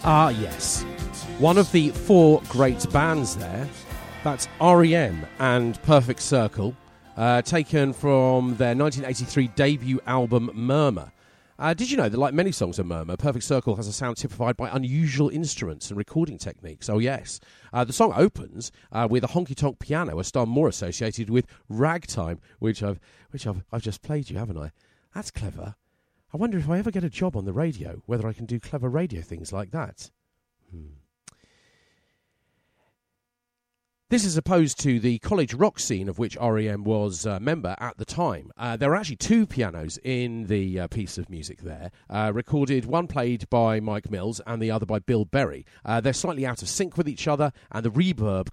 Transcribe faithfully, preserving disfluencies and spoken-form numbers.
Ah, yes. One of the four great bands there. That's R E M and Perfect Circle, uh, taken from their nineteen eighty-three debut album Murmur. Uh, did you know that, like many songs of Murmur, Perfect Circle has a sound typified by unusual instruments and recording techniques? Oh, yes. Uh, the song opens uh, with a honky-tonk piano, a style more associated with ragtime, which I've which I've, I've just played you, haven't I? That's clever. I wonder if I ever get a job on the radio, whether I can do clever radio things like that. Hmm. This is opposed to the college rock scene of which R E M was a member at the time. Uh, there are actually two pianos in the uh, piece of music there, uh, recorded, one played by Mike Mills and the other by Bill Berry. Uh, they're slightly out of sync with each other, and the reverb